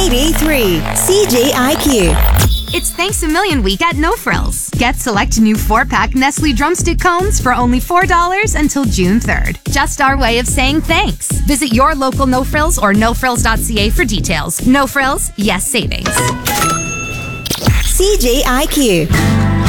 98.3 CJIQ. It's Thanks a Million week at No Frills. Get select new 4-pack Nestle Drumstick cones for only $4 until June 3rd. Just our way of saying thanks. Visit your local No Frills or nofrills.ca for details. No Frills, yes savings. CJIQ.